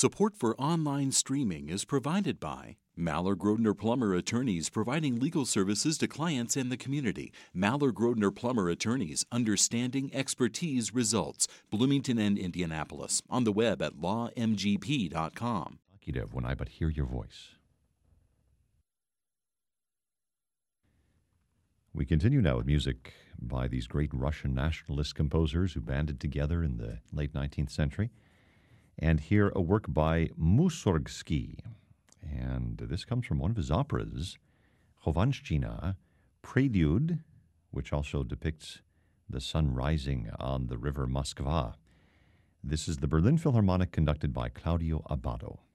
Support for online streaming is provided by Maller Grodner Plummer Attorneys, providing legal services to clients and the community. Maller Grodner Plummer Attorneys, understanding expertise results. Bloomington and Indianapolis. On the web at lawmgp.com. When I but hear your voice. We continue now with music by these great Russian nationalist composers who banded together in the late 19th century. And here a work by Mussorgsky. And this comes from one of his operas, Khovanshchina, Prelude, which also depicts the sun rising on the river Moskva. This is the Berlin Philharmonic conducted by Claudio Abbado.